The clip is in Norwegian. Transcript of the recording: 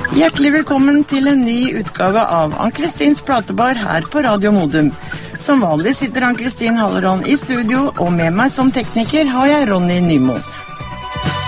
Hjertelig velkommen til en ny utgave av Ann-Kristins platebar her på Radio Modum. Som vanlig sitter Ann-Kristin Halleron i studio, og med meg som tekniker har jeg Ronny Nymo.